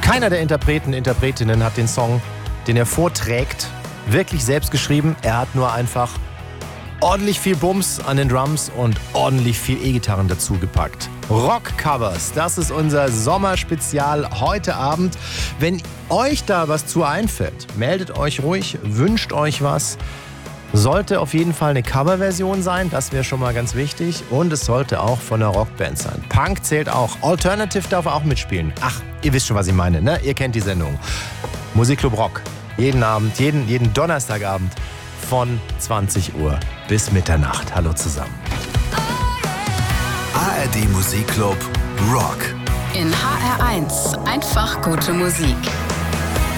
Keiner der Interpretinnen hat den Song, den er vorträgt, wirklich selbst geschrieben. Er hat nur einfach ordentlich viel Bums an den Drums und ordentlich viel E-Gitarren dazu gepackt. Rockcovers, das ist unser Sommerspezial heute Abend. Wenn euch da was zu einfällt, meldet euch ruhig, wünscht euch was. Sollte auf jeden Fall eine Coverversion sein, das wäre schon mal ganz wichtig. Und es sollte auch von einer Rockband sein. Punk zählt auch. Alternative darf auch mitspielen. Ach, ihr wisst schon, was ich meine, ne? Ihr kennt die Sendung. Musikclub Rock. Jeden Abend, jeden Donnerstagabend von 20 Uhr bis Mitternacht. Hallo zusammen. ARD Musikclub Rock. In HR1 einfach gute Musik.